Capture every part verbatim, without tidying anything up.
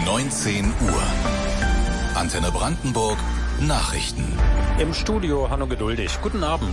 neunzehn Uhr. Antenne Brandenburg Nachrichten. Im Studio Hanno Geduldig. Guten Abend.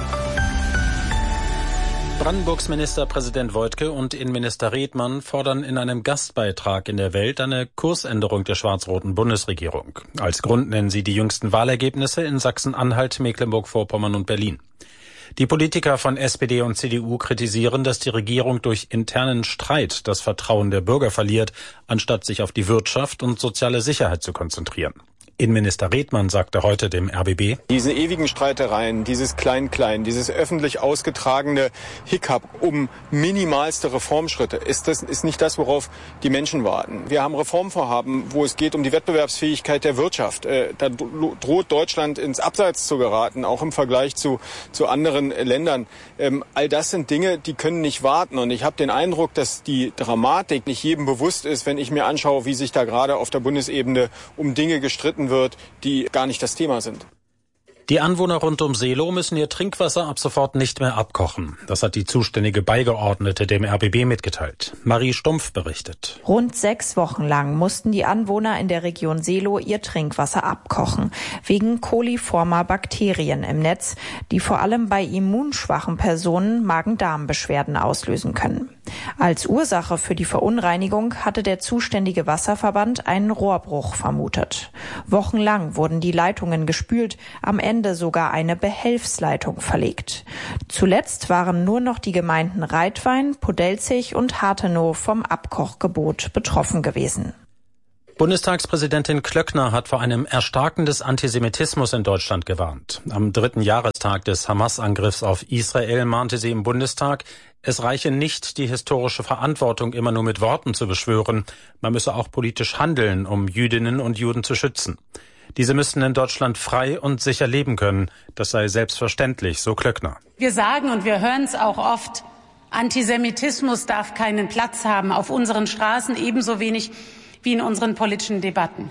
Brandenburgs Ministerpräsident Woidke und Innenminister Redmann fordern in einem Gastbeitrag in der Welt eine Kursänderung der schwarz-roten Bundesregierung. Als Grund nennen sie die jüngsten Wahlergebnisse in Sachsen-Anhalt, Mecklenburg-Vorpommern und Berlin. Die Politiker von S P D und C D U kritisieren, dass die Regierung durch internen Streit das Vertrauen der Bürger verliert, anstatt sich auf die Wirtschaft und soziale Sicherheit zu konzentrieren. Innenminister Redmann sagte heute dem R B B: Diese ewigen Streitereien, dieses Klein-Klein, dieses öffentlich ausgetragene Hickhack um minimalste Reformschritte, ist das ist nicht das, worauf die Menschen warten. Wir haben Reformvorhaben, wo es geht um die Wettbewerbsfähigkeit der Wirtschaft. Äh, da droht Deutschland ins Abseits zu geraten, auch im Vergleich zu, zu anderen Ländern. Ähm, all das sind Dinge, die können nicht warten. Und ich habe den Eindruck, dass die Dramatik nicht jedem bewusst ist, wenn ich mir anschaue, wie sich da gerade auf der Bundesebene um Dinge gestritten wird, die gar nicht das Thema sind. Die Anwohner rund um Seelow müssen ihr Trinkwasser ab sofort nicht mehr abkochen. Das hat die zuständige Beigeordnete dem R B B mitgeteilt. Marie Stumpf berichtet. Rund sechs Wochen lang mussten die Anwohner in der Region Seelow ihr Trinkwasser abkochen, wegen coliformer Bakterien im Netz, die vor allem bei immunschwachen Personen Magen-Darm-Beschwerden auslösen können. Als Ursache für die Verunreinigung hatte der zuständige Wasserverband einen Rohrbruch vermutet. Wochenlang wurden die Leitungen gespült, am Ende sogar eine Behelfsleitung verlegt. Zuletzt waren nur noch die Gemeinden Reitwein, Podelzig und Harthenow vom Abkochgebot betroffen gewesen. Bundestagspräsidentin Klöckner hat vor einem Erstarken des Antisemitismus in Deutschland gewarnt. Am dritten Jahrestag des Hamas-Angriffs auf Israel mahnte sie im Bundestag, es reiche nicht, die historische Verantwortung immer nur mit Worten zu beschwören. Man müsse auch politisch handeln, um Jüdinnen und Juden zu schützen. Diese müssten in Deutschland frei und sicher leben können. Das sei selbstverständlich, so Klöckner. Wir sagen, und wir hören es auch oft, Antisemitismus darf keinen Platz haben auf unseren Straßen, ebenso wenig wie in unseren politischen Debatten.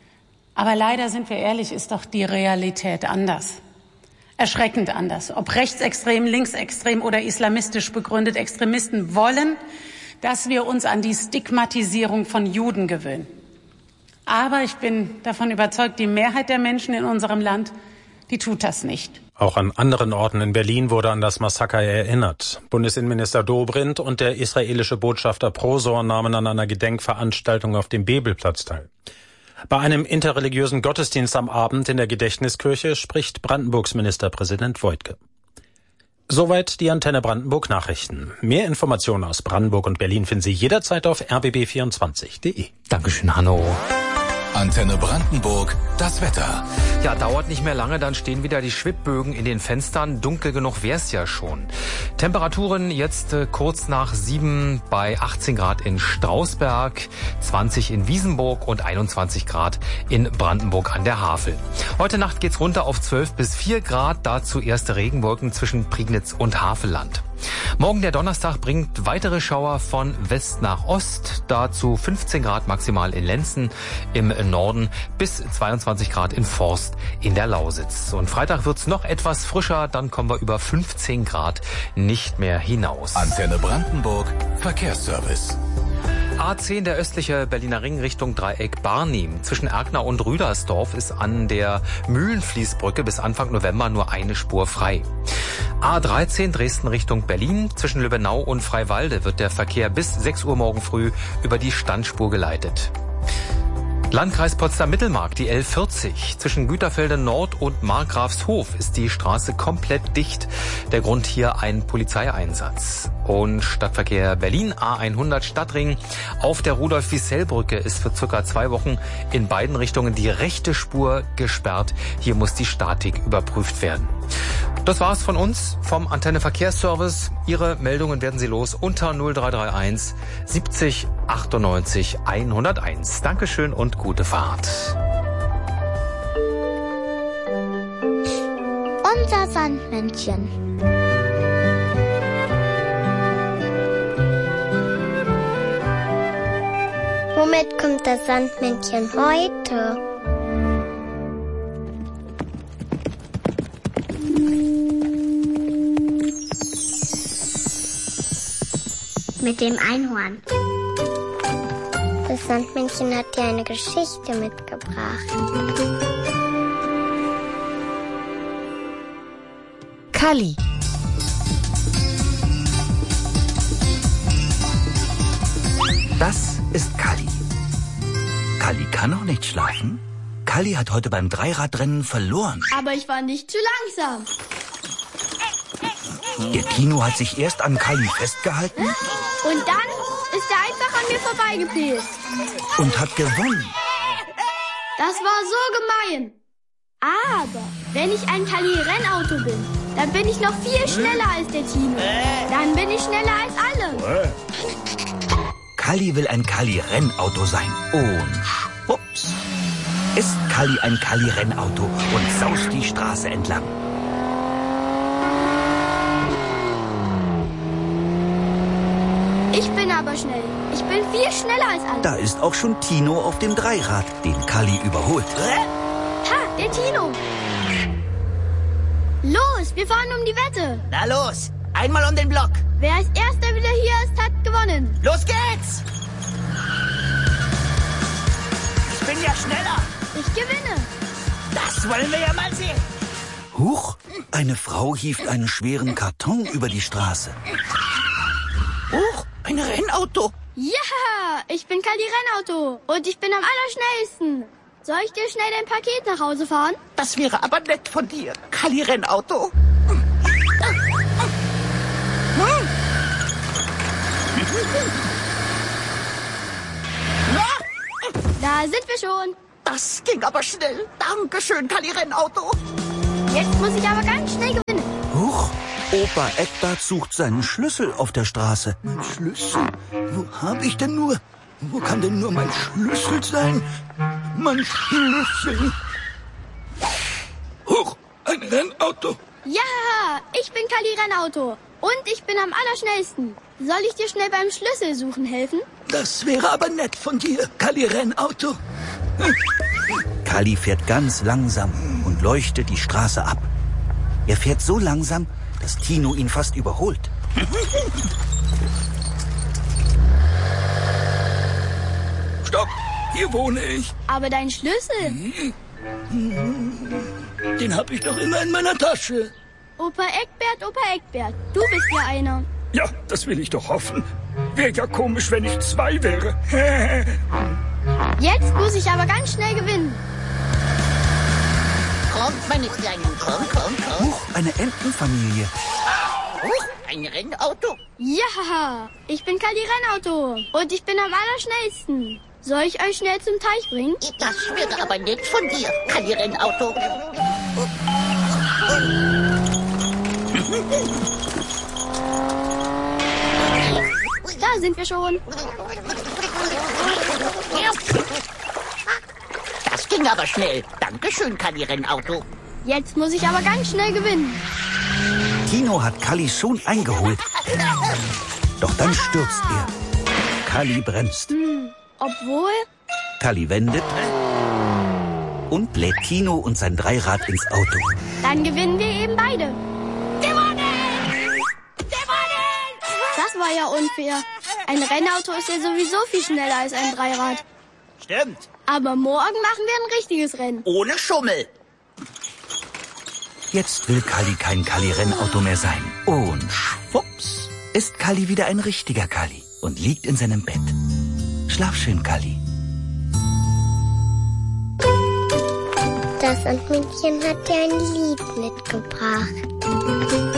Aber leider, sind wir ehrlich, ist doch die Realität anders. Erschreckend anders. Ob rechtsextrem, linksextrem oder islamistisch begründet, Extremisten wollen, dass wir uns an die Stigmatisierung von Juden gewöhnen. Aber ich bin davon überzeugt, die Mehrheit der Menschen in unserem Land, die tut das nicht. Auch an anderen Orten in Berlin wurde an das Massaker erinnert. Bundesinnenminister Dobrindt und der israelische Botschafter Prosor nahmen an einer Gedenkveranstaltung auf dem Bebelplatz teil. Bei einem interreligiösen Gottesdienst am Abend in der Gedächtniskirche spricht Brandenburgs Ministerpräsident Woidke. Soweit die Antenne Brandenburg Nachrichten. Mehr Informationen aus Brandenburg und Berlin finden Sie jederzeit auf r b b vierundzwanzig punkt de. Dankeschön, Hanno. Antenne Brandenburg, das Wetter. Ja, dauert nicht mehr lange, dann stehen wieder die Schwibbögen in den Fenstern. Dunkel genug wär's ja schon. Temperaturen jetzt äh, kurz nach sieben bei achtzehn Grad in Strausberg, zwanzig in Wiesenburg und einundzwanzig Grad in Brandenburg an der Havel. Heute Nacht geht's runter auf zwölf bis vier Grad, dazu erste Regenwolken zwischen Prignitz und Havelland. Morgen der Donnerstag bringt weitere Schauer von West nach Ost, dazu fünfzehn Grad maximal in Lenzen im Norden bis zweiundzwanzig Grad in Forst in der Lausitz. Und Freitag wird's noch etwas frischer, dann kommen wir über fünfzehn Grad nicht mehr hinaus. Antenne Brandenburg, Verkehrsservice. A zehn, der östliche Berliner Ring Richtung Dreieck Barnim. Zwischen Erkner und Rüdersdorf ist an der Mühlenfließbrücke bis Anfang November nur eine Spur frei. A dreizehn, Dresden Richtung Berlin. Zwischen Lübbenau und Freiwalde wird der Verkehr bis sechs Uhr morgen früh über die Standspur geleitet. Landkreis Potsdam-Mittelmark, die L vierzig. Zwischen Güterfelde Nord und Markgrafshof ist die Straße komplett dicht. Der Grund hier ein Polizeieinsatz. Und Stadtverkehr Berlin, A hundert Stadtring. Auf der Rudolf-Wiesel-Brücke ist für circa zwei Wochen in beiden Richtungen die rechte Spur gesperrt. Hier muss die Statik überprüft werden. Das war's von uns, vom Antenne Verkehrsservice. Ihre Meldungen werden Sie los unter null drei drei eins siebzig achtundneunzig hunderteins. Dankeschön und gute Fahrt. Unser Sandmännchen. Womit kommt das Sandmännchen heute? Mit dem Einhorn. Das Sandmännchen hat dir eine Geschichte mitgebracht. Kalli. Das ist Kalli. Kalli kann noch nicht schlafen. Kalli hat heute beim Dreiradrennen verloren. Aber ich war nicht zu langsam. Der Tino hat sich erst an Kalli festgehalten. Und dann ist er einfach an mir vorbeigepäst. Und hat gewonnen. Das war so gemein. Aber wenn ich ein Kalli-Rennauto bin, dann bin ich noch viel schneller als der Tino. Dann bin ich schneller als alle. Kalli will ein Kalli-Rennauto sein. Und schwupps ist Kalli ein Kalli-Rennauto und saust die Straße entlang. Ich bin aber schnell. Ich bin viel schneller als alle. Da ist auch schon Tino auf dem Dreirad, den Kalli überholt. Ha, der Tino. Los, wir fahren um die Wette. Na los, einmal um den Block. Wer als Erster wieder hier ist, hat gewonnen. Los geht's! Ich bin ja schneller. Ich gewinne. Das wollen wir ja mal sehen. Huch, eine Frau hieft einen schweren Karton über die Straße. Huch, ein Rennauto. Ja, ich bin Kalli Rennauto und ich bin am allerschnellsten. Soll ich dir schnell dein Paket nach Hause fahren? Das wäre aber nett von dir, Kalli Rennauto. Da sind wir schon. Das ging aber schnell. Dankeschön, Kalli Rennauto. Jetzt muss ich aber ganz schnell gewinnen. Huch, Opa Eckbert sucht seinen Schlüssel auf der Straße. Mein Schlüssel? Wo habe ich denn nur? Wo kann denn nur mein Schlüssel sein? Mein Schlüssel. Huch, ein Rennauto. Ja, ich bin Kalli Rennauto und ich bin am allerschnellsten. Soll ich dir schnell beim Schlüssel suchen helfen? Das wäre aber nett von dir, Kalli Rennauto. Kalli fährt ganz langsam und leuchtet die Straße ab. Er fährt so langsam, dass Tino ihn fast überholt. Stopp, hier wohne ich. Aber dein Schlüssel? Den habe ich doch immer in meiner Tasche. Opa Eckbert, Opa Eckbert, du bist ja einer. Ja, das will ich doch hoffen. Wäre ja komisch, wenn ich zwei wäre. Jetzt muss ich aber ganz schnell gewinnen. Kommt, meine Kleinen, komm, komm, komm. Huch, eine Entenfamilie. Huch, ein Rennauto. Ja, ich bin Kalli Rennauto und ich bin am allerschnellsten. Soll ich euch schnell zum Teich bringen? Das wäre aber nett von dir, Kalli Rennauto. Da sind wir schon. Das ging aber schnell. Dankeschön, Kalli Rennauto. Jetzt muss ich aber ganz schnell gewinnen. Tino hat Kalli schon eingeholt. Doch dann stürzt er. Kalli bremst. Hm, obwohl... Kalli wendet und lädt Tino und sein Dreirad ins Auto. Dann gewinnen wir eben beide. Gewonnen! Gewonnen! Das war ja unfair. Ein Rennauto ist ja sowieso viel schneller als ein Dreirad. Stimmt. Aber morgen machen wir ein richtiges Rennen. Ohne Schummel. Jetzt will Kalli kein Kalli-Rennauto mehr sein. Und schwupps ist Kalli wieder ein richtiger Kalli und liegt in seinem Bett. Schlaf schön, Kalli. Das Sandmännchen hat dir ein Lied mitgebracht.